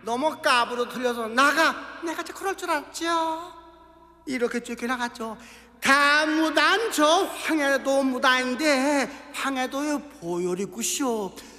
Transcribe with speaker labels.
Speaker 1: 너무 까부로 들려서 내가 그럴 줄 알았죠. 이렇게 쫓겨나갔죠. 다무단 저 황해도 무단인데 황해도의 보혈이 굿쇼.